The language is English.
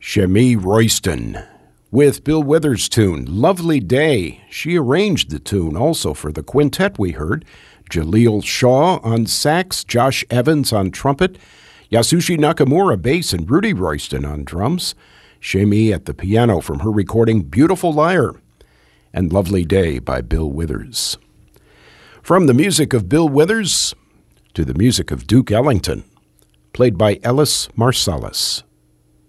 Shemi Royston with Bill Withers' tune, Lovely Day. She arranged the tune also for the quintet we heard. Jaleel Shaw on sax, Josh Evans on trumpet, Yasushi Nakamura bass, and Rudy Royston on drums. Shemi at the piano from her recording Beautiful Liar, and Lovely Day by Bill Withers. From the music of Bill Withers to the music of Duke Ellington, played by Ellis Marsalis.